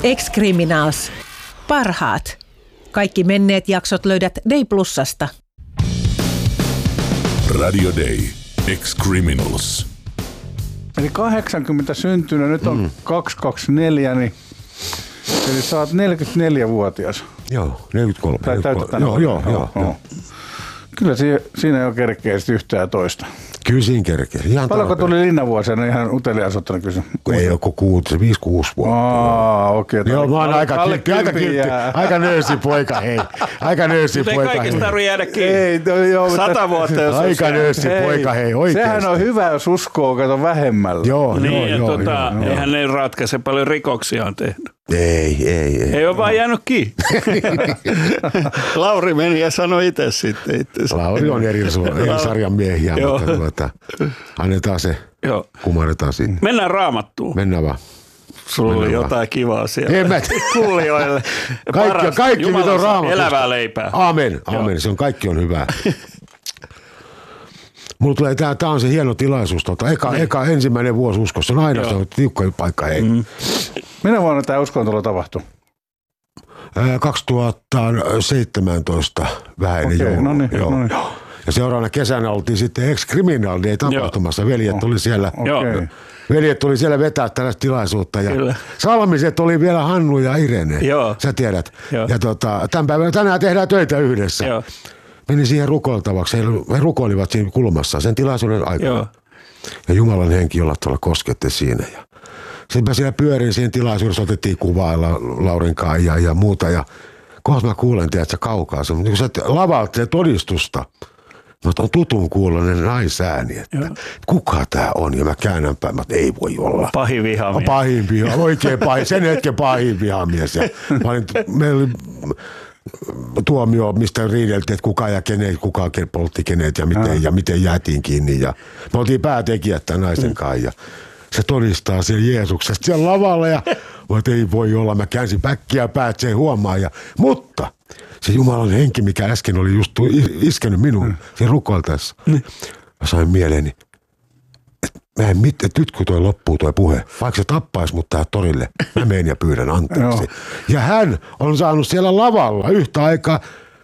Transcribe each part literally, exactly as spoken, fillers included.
Ex-Criminals. Parhaat. Kaikki menneet jaksot löydät Day Plusasta. Radio Day. Ex-Criminals. Eli kahdeksankymmentä syntynyt, nyt on mm. kaksisataakaksikymmentäneljä, niin eli sä oot neljäkymmentäneljävuotias. Joo, neljäkymmentäkolme. Tai täyttä tänne. Joo, joo, joo, joo. Kyllä siinä, siinä ei ole kerkeä yhtään toista. Kyllä siinä kerkeä. Paljonko tuli linnavuosia, ne ihan utelias ottanut kysyä? Ei ole kuin viisi kuusi vuotta. Aa, okei. Okay, joo, mä oon aika kiltti, aika kiltti, aika nöösi poika, hei. Aika nöösi poika, hei. Ei kaikista tarvitse jäädä kiinni. Ei, no, joo, Sata vuotta, jos aika nöösi poika, hei, oikeesti. Sehän on hyvä, jos uskoo, kato vähemmällä. Joo, niin, joo, ja joo, tota, joo. Eihän ne ratkaise, paljon rikoksia on tehnyt. Ei, ei, ei. Ei ole vaan jäänyt kiinni. Lauri meni ja sanoi itse sitten. Itse. Lauri on eri, eri sarjan miehiä, mutta tuota, annetaan se, Joo. kumarretaan siitä. Mennään Raamattuun. Mennään vaan. Sulla Mennään oli vaan. jotain kivaa siellä. En mä kuulijoille. Kaikki, kaikki mitä on Raamatusta. Elävää leipää. Aamen, aamen. Se on, kaikki on hyvää. Mulla tulee, tää, tää on se hieno tilaisuus. Tota. Eka, niin. eka ensimmäinen vuosi uskossa. Se on aina se on tiukka paikka. Hei. Mm. Minä vuonna tämä uskontola tapahtui? kaksituhattaseitsemäntoista vähän ennen okay, joulua. No niin, joo. No niin. Ja seuraavana kesänä oltiin sitten Ex-Criminal Day tapahtumassa. Veljet tuli siellä. Okay. Veljet tuli siellä vetää tällaista tilaisuutta. Ja Kyllä. Salmiset oli vielä Hannu ja Irene. Joo. Sä tiedät. Joo. Ja tota, tämän päivänä tänään tehdään töitä yhdessä. Joo. Meni siihen rukoiltavaksi. He rukoilivat siinä kulmassa sen tilaisuuden aikana. Joo. Ja Jumalan henki jolla tuolla koskette siinä. Ja sitten mä siellä pyörin siinä tilaisuudessa, otettiin kuvaa Laurin kanssa ja, ja muuta. Ja kohta mä kuulen, tiedätkö, kaukaa. Se, niin kun sä lavalta se todistusta. Mutta on tutun kuulonen naisääni, että joo. kuka tää on? Ja mä käännän päin, että ei voi olla. Pahin vihamies. Pahin vihamies, oikein pahin, sen hetken pahin vihamies. Ja mä olin, meillä oli tuomio, mistä riideltiin, että kuka ja kenet, kuka poltti kenet ja miten, ja miten jäätiin kiinni. Ja me oltiin päätekijät tämän naisen kanssa ja se todistaa sen Jeesuksesta siellä lavalla ja että ei voi olla. Mä käänsin päkkiä päät, se ei huomaa. Ja, mutta se Jumalan henki, mikä äsken oli just iskenyt minuun, mm. siinä rukoiltaessa. Mm. Mä sain mieleeni, että mä en mit, että nyt kun toi loppuu toi puhe, vaikka se tappaisi mut tähän torille, mä menen ja pyydän anteeksi. Ja hän on saanut siellä lavalla yhtä aikaa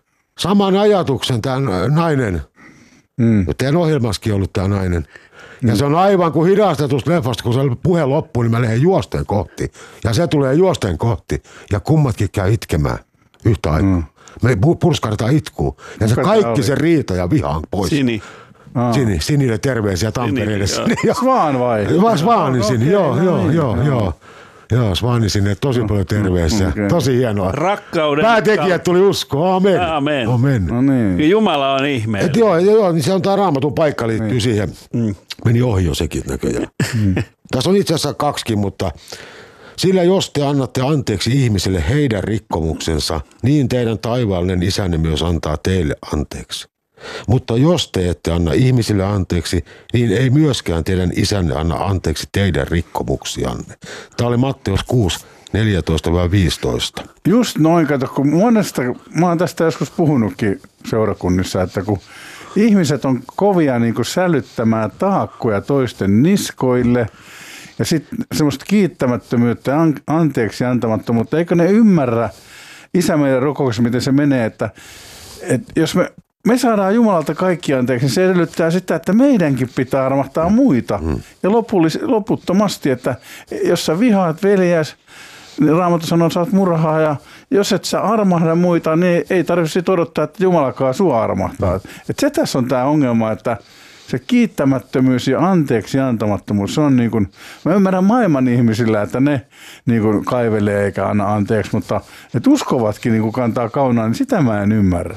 saman ajatuksen, tämä nainen. Mm. Teidän ohjelmassakin ollut tämä nainen. Ja se on aivan kuin hidastetusta leffasta, kun se puhe loppuu, niin mä lähden juosten kohti. Ja se tulee juosten kohti. Ja kummatkin käy itkemään yhtä aikaa. Mm. Me purskartaan itkuu. Ja se kaikki se riita ja viha on pois. Sini. Aa. Sini. Sinille terveisiä Tampereelle. Sini, Svaan vai? Vai Svaani Sini, okay, joo, no joo, niin, joo, joo. Joo, Svaani sinne, tosi paljon terveisiä. Okay. Tosi hienoa. Rakkauden. Päätekijät tuli uskoa, amen. Amen. Amen. No niin. Jumala on ihmeellinen. Joo, joo, niin se on tämä Raamatun paikka liittyy niin siihen. Mm. Meni ohi jo sekin näköjään. Mm. Tässä on itse asiassa kaksikin, mutta sillä jos te annatte anteeksi ihmisille heidän rikkomuksensa, niin teidän taivaallinen isänne myös antaa teille anteeksi. Mutta jos te ette anna ihmisille anteeksi, niin ei myöskään teidän isänne anna anteeksi teidän rikkomuksianne. Tämä oli Matteus kuusi, neljätoista viisitoista. Just noin, kato, kun monesta, mä oon tästä joskus puhunutkin seurakunnissa, että kun ihmiset on kovia niin kuin sälyttämään taakkoja toisten niskoille ja sitten semmoista kiittämättömyyttä ja anteeksi antamattomuutta, eikö ne ymmärrä Isä meidän rukouksessa, miten se menee, että, että jos me Me saadaan Jumalalta kaikki anteeksi, niin se edellyttää sitä, että meidänkin pitää armahtaa muita. Mm. Ja lopullis- loputtomasti, että jos sä vihaat veljäs, niin Raamattu sanoo, että sä oot murhaa. Ja jos et sä armahda muita, niin ei tarvitse odottaa, että Jumalakaan sua armahtaa. Mm. Et se tässä on tämä ongelma, että se kiittämättömyys ja anteeksi antamattomuus, se on niin kuin, mä ymmärrän maailman ihmisillä, että ne niin kuin kaivelee eikä anna anteeksi, mutta että uskovatkin niin kuin kantaa kaunaa, niin sitä mä en ymmärrä.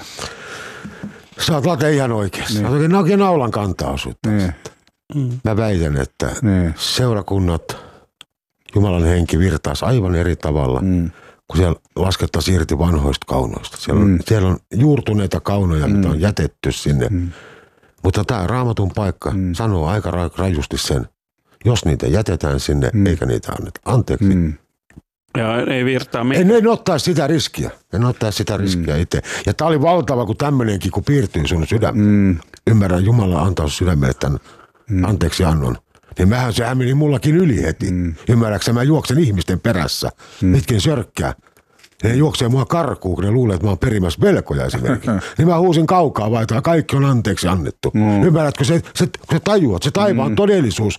Sä oot Late ihan oikeassa. Niin. Sä oot naulan kantaa sut. Niin. Mä väitän, että niin. seurakunnat, Jumalan henki virtaisi aivan eri tavalla, mm. kun siellä laskettaisiin irti vanhoista kaunoista. Siellä on, mm. siellä on juurtuneita kaunoja, mm. mitä on jätetty sinne. Mm. Mutta tämä Raamatun paikka mm. sanoo aika rajusti sen, jos niitä jätetään sinne, mm. eikä niitä anneta anteeksi. Mm. Ja ei virtaa mitään. En, en ottaisi sitä riskiä. En ottaisi sitä riskiä mm. itse. Ja tämä oli valtava, kun tämmöinenkin, kun piirtyy sun sydämeen. Mm. Ymmärrän, Jumala antaa sydämelle tämän mm. anteeksi annon. niin mähän sehän meni mullakin yli heti. Mm. Ymmärräksä, mä juoksen ihmisten perässä, mm. itken sörkkää. Ja ne juoksee mua karkuun, kun ne luulee, että mä oon perimässä velkoja esimerkiksi. Niin mä huusin kaukaa vaan, että kaikki on anteeksi annettu. Mm. Ymmärrätkö, se, se, se tajuat, se taivaan mm. todellisuus,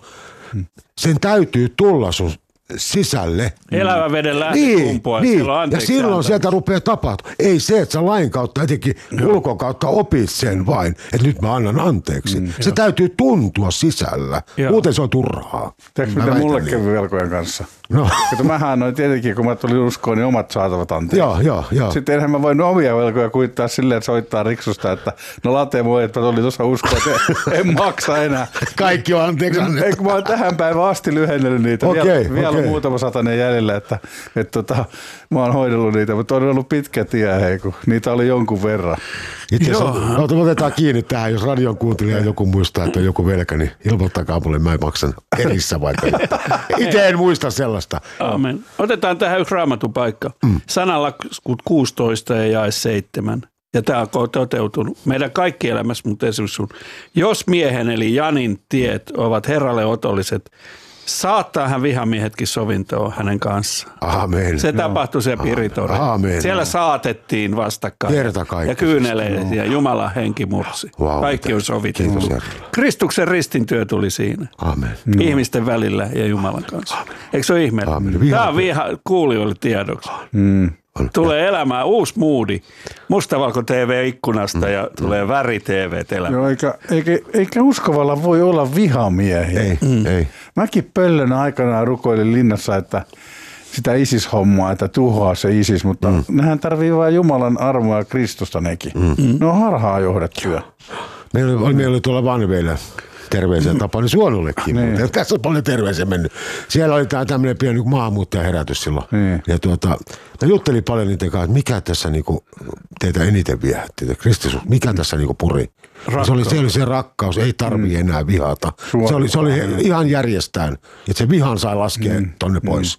sen täytyy tulla sun sisälle. Elävän veden lähde niin, kumpua, niin. siellä on anteeksi ja silloin antamista. sieltä rupeaa tapahtumaan. Ei se, että sä lain kautta, etenkin ulkon kautta opit sen vain, että nyt mä annan anteeksi. Mm, se jo. täytyy tuntua sisällä. Joo. Muuten se on turhaa. Tiedätkö, mitä mulle niin. kävi velkojen kanssa? No. Kato, mähän annoin tietenkin, kun mä tulin uskoon, niin omat saatavat anteeksi. Joo, joo, joo. Sitten enhän mä voinut omia velkoja kuittaa silleen, että soittaa riksusta, että no late moi, että mä tulin tuossa uskoon, että en maksa enää. Kaikki on anteeksi annettu. Eikö mä oon tähän päivään asti lyhennellyt niitä. Okay, vielä vielä okay. on muutama satanen jäljellä, että, että tota, mä oon hoidellut niitä, mutta on ollut pitkä tie, hei, kun niitä oli jonkun verran. Itse asiassa otetaan kiinni tähän, jos radion kuuntelija joku muistaa, että on joku velka, niin ilmoittakaa mulle, mä maksan erissä vaikka. Itse en muista sellaista. Aamen. Otetaan tähän yksi raamatun paikka. Mm. Sananlaskut kuusitoista ja jae seitsemän. Ja tämä on toteutunut meidän kaikki elämässä, mutta esimerkiksi sun. Jos miehen eli Janin tiet ovat Herralle otolliset, saattaa hän vihamiehetkin sovintoon hänen kanssaan. Amen. Se tapahtui siellä Piritorilla. Siellä saatettiin vastakkain. Ja kyyneleet ja Jumalan henki mursi. Wow, Kaikki on sovittu. Kiitos, Kristuksen ristin työ tuli siinä. Amen. Ihmisten välillä ja Jumalan kanssa. Amen. Eikö se ole ihme? Tämä on viha kuulijoille tiedoksi. Mm. Tulee elämään uusi moodi. Mustavalko T V-ikkunasta mm. ja tulee väri T V-elämään. Joo, eikä, eikä, eikä uskovalla voi olla vihamiehiä. Ei, mm. ei. Mäkin pöllönä aikanaan rukoilin linnassa, että sitä ISIS-hommaa, että tuhoaa se ISIS, mutta mm. nehän tarvii vain Jumalan armoa ja Kristusta nekin. Mm. Ne on harhaa johdettuja. Meillä oli, meillä oli tuolla Vanveillä terveisiä mm. Tapani Suonollekin. Niin. Tässä on paljon terveisiä mennyt. Siellä oli tämmöinen pieni maahanmuuttajaherätys silloin. Niin. Ja tuota, mä juttelin paljon niiden kanssa, että mikä tässä niinku teitä eniten viehätti, Kristus, mikä tässä niinku puri. Se oli, se oli se rakkaus, ei tarvii mm. enää vihata. Se oli, se oli ihan järjestään, että se vihan sai laskea mm. tonne pois.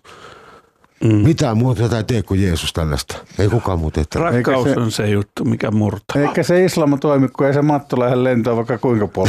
Mm. Mitään muuta tätä ei tee kuin Jeesus tällaista. Ei kukaan muuta tee. Rakkaus se, on se juttu, mikä murtaa. Eikä se islam toimi, kun ei se matto lähde lentoon vaikka kuinka polku.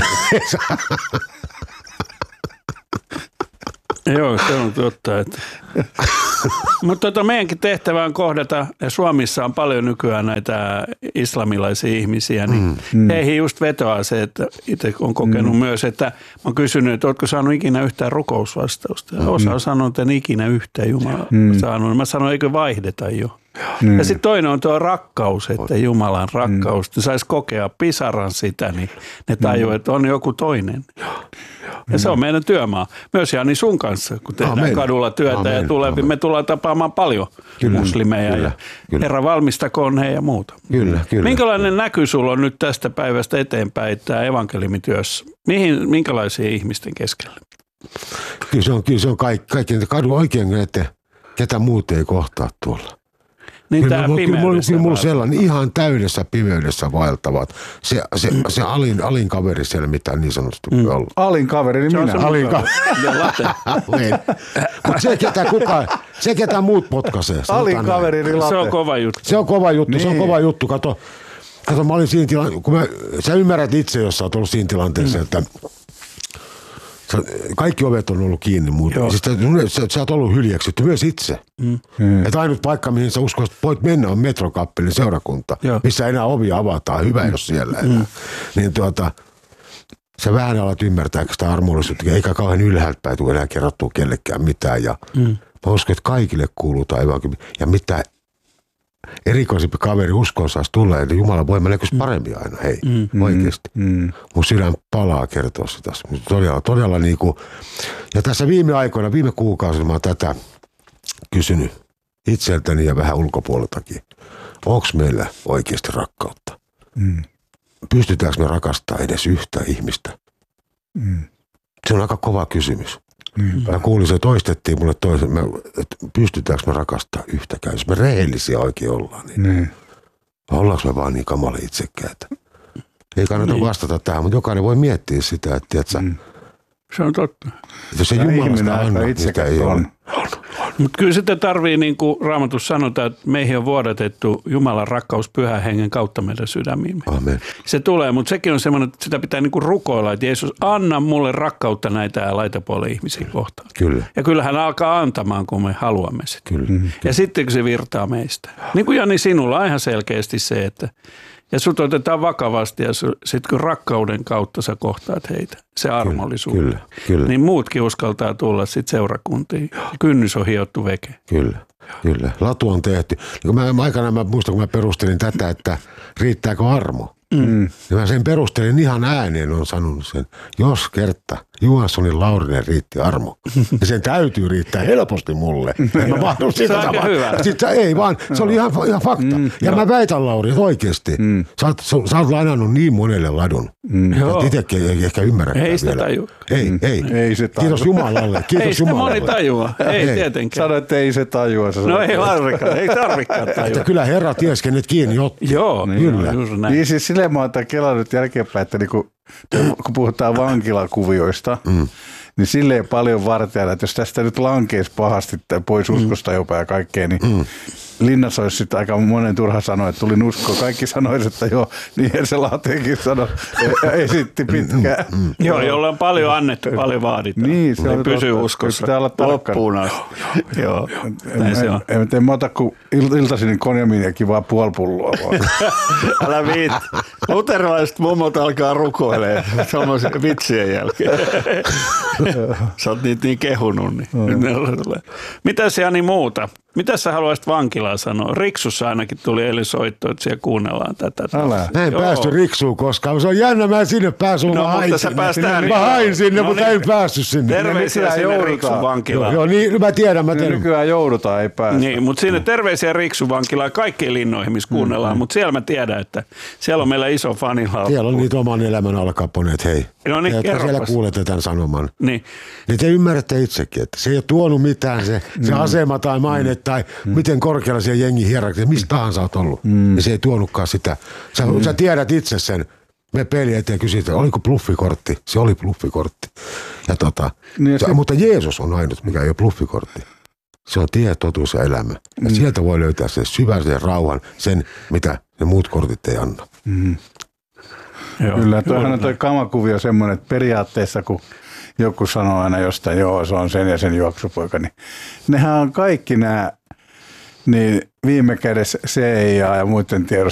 Joo, se on totta. Että. Mutta tota, meidänkin tehtävä on kohdata, ja Suomessa on paljon nykyään näitä islamilaisia ihmisiä, niin mm. heihin just vetoaa se, että itse olen kokenut mm. myös, että mä oon kysynyt, että ootko saanut ikinä yhtään rukousvastausta. Ja osa on sanonut, että en ikinä yhtään Jumala mm. saanut. Mä sanoin, eikö vaihdeta jo. Mm. Ja sitten toinen on tuo rakkaus, että Jumalan rakkaus. Mm. Saisi kokea pisaran sitä, niin ne tajuu, että on joku toinen. Ja se on meidän työmaa. Myös Jani sun kanssa, kun tehdään Amen. kadulla työtä Amen. ja tulee, me tullaan tapaamaan paljon kyllä, muslimeja kyllä, ja kyllä. Herra valmistakoon he ja muuta. Kyllä, kyllä. Minkälainen näky sulla on nyt tästä päivästä eteenpäin tämä evankeliumityössä? Mihin, minkälaisia ihmisten keskellä? Kyllä se on, kyllä se on kaikki, kaikki kadu oikein, että ketä muut ei kohtaa tuolla. Niin kyllä tämä mulla, pimeydessä kyllä mulla sellainen ihan täydessä pimeydessä vaeltavat. Se, se, mm. se alin, alin kaveri siellä mitään niin sanotusti mm. ollut. Alin kaveri, niin minä. Alin kaveri. Mutta se ketä kukaan, se ketä muut potkaisee. Alin kaveri, niin se on kova juttu. Se on kova juttu, niin. se on kova juttu. Kato, kato mä olin siinä tilanteessa, kun mä, sä ymmärrät itse, jos sä oot ollut siinä tilanteessa, mm. että kaikki ovet on ollut kiinni muuten. Siis sä, sä oot ollut hyljeksitty myös itse. Mm. Mm. Että ainut paikka, mihin sä uskoisit, että voit mennä, on Metrokappelin seurakunta, Joo. missä enää ovia avataan. Hyvä, mm. jos siellä enää. Mm. Niin tuota, sä vähän alat ymmärtää, että sitä armollisuutta, eikä kauhean ylhäältä päin tule enää kerrottua kellekään mitään. Ja mm. mä uskon, että kaikille kuuluu taivaan. Ja mitä erikoisempi kaveri uskon saisi tulla, että Jumala voi näkyisi paremmin aina, hei, mm. oikeasti. Mm. Mun sydän palaa kertoa sitä. Todella, todella niin kuin, ja tässä viime aikoina, viime kuukausina mä oon tätä kysynyt itseltäni ja vähän ulkopuoleltakin. Onko meillä oikeasti rakkautta? Mm. Pystytäänkö me rakastamaan edes yhtä ihmistä? Mm. Se on aika kova kysymys. Mm. Mä kuulin, se toistettiin mulle toisen, mä, että pystytäänkö me rakastamaan yhtäkään. Jos me rehellisiä oikein ollaan, niin mm. ollaanko me vaan niin kamala itsekkäitä? Ei kannata niin. vastata tähän, mutta jokainen voi miettiä sitä, että tiedätkö, mm. se on totta. Jos se Jumalasta anna, mitä ei ole. Mutta kyllä sitten tarvii, niin kuin Raamatussa sanotaan, että meihin on vuodatettu Jumalan rakkaus pyhän hengen kautta meidän sydämiimme. Amen. Se tulee, mutta sekin on semmoinen, että sitä pitää niin kuin rukoilla, että Jeesus, anna mulle rakkautta näitä laitapuolen ihmisiä kohtaan. Kyllä. Ja kyllä hän alkaa antamaan, kun me haluamme sitä. Kyllä. Mm-hmm. Ja sitten kun se virtaa meistä. Niin kuin Jani, sinulla on ihan selkeästi se, että ja sut otetaan vakavasti ja sitten kun rakkauden kautta sä kohtaat heitä, se armollisuus. Kyllä, kyllä. Niin muutkin uskaltaa tulla sitten seurakuntiin. Kynnys on hiottu veke. Kyllä, kyllä. Latu on tehty. Niin mä, aikanaan mä muistan, kun mä perustelin tätä, että riittääkö armo. Mm. Ja mä sen perustelin ihan ääneen, on sanonut sen. Jos kerta Johanssonin Laurinen riitti armo, ja sen täytyy riittää helposti mulle. Mä mahdun sitä se on aika hyvä. Sitten ei vaan, se oli ihan, ihan fakta. Mm, ja joo. Mä väitän, Lauri, että oikeasti. Mm. Sä, oot, sä oot lainannut niin monelle ladun. Mm. Että itsekin ei ehkä ymmärrä. Ei sitä tajua. Ei, ei. ei se tajua. Kiitos Jumalalle. Kiitos ei sitä Jumalalle. moni tajua. Ei, ei tietenkään. Sano, että ei se tajua. No ei tarvikaan. Ei tarvikaan tajua. Että kyllä Herra ties, kenet kiinni otti. Joo, niin, kyllä. Niin siis silleen mä oon kelannut jälkeenpäin, että niinku, kun puhutaan vankilakuvioista, mm. niin silleen paljon vartijana, että jos tästä nyt lankeisi pahasti pois uskosta jopa ja kaikkea, niin mm. linnassa olisi sitten aika monen turha sanoa, että tulin uskoon. Kaikki sanoisivat, että joo, niin se Lahteenkin sanoi ja esitti pitkään. Mm. Mm. Joo, jolle on paljon annettu, paljon vaaditaan. Niin, se on pysyy uskossa loppuun asti. Joo, näin se on. En, en mä ota kuin iltaisin niin konjamiiniakin vaan puoli pulloa vaan. Älä viit. Luterilaiset mummot alkaa rukoilemaan tuommoisen vitsien jälkeen. Sä oot niitä niin kehunut. Niin. Mitäs Jani muuta? Mitä sä haluaisit vankilaa sanoa? Riksussa ainakin tuli eilen soitto, että siellä kuunnellaan tätä. Älä. Mä en Joo. päästy Riksuun koskaan. Se on jännä, mä en sinne päässyt. No, mä hain mutta sä sinne. pääst ääni. Mä hain sinne, no, mutta niin. en päässyt sinne. Terveisiä sinne Riksun vankilaan. Joo, niin mä tiedän, mä tiedän. Nykyään joudutaan, ei päästä. Niin, mutta sinne terveisiä Riksun vankilaan kaikkiin linnoihin, missä kuunnellaan. Mm-hmm. Mutta siellä mä tiedän, että siellä on meillä iso fanilaukku. Siellä on niitä oman elämän alkaponeet, hei. No niin, että siellä kuulette tämän sanoman. Niin. Niin te ymmärrätte itsekin, että se ei ole tuonut mitään se, se mm. asema tai maine mm. tai mm. miten korkealla siellä jengi hierarkia, mistä tahansa olet ollut. Mm. Ja se ei tuonutkaan sitä. Sä, mm. sä tiedät itse sen. Me peli eteen kysytään, oliko bluffikortti? Se oli bluffikortti. Ja tota, niin se, se, mutta Jeesus on ainut, mikä ei ole bluffikortti. Se on tie, totuus ja elämä. Ja mm. sieltä voi löytää sen syväisen rauhan, sen mitä ne muut kortit ei anna. Mm. Joo, kyllä, toihan on toi kamakuvio semmoinen, että periaatteessa kun joku sanoo aina jostain, joo se on sen ja sen juoksupoika, niin nehän on kaikki nämä, niin viime kädessä C I A ja muiden tiedosta